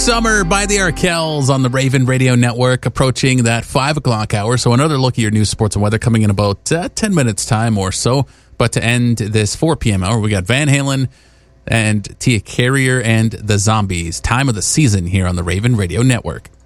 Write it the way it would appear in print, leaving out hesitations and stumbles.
Summer by the Arkells on the Raven Radio Network, approaching that 5 o'clock hour. So another look at your news, sports, and weather coming in about 10 minutes time or so. But to end this 4 p.m. hour, we got Van Halen and Tia Carrier and the Zombies. Time of the season here on the Raven Radio Network.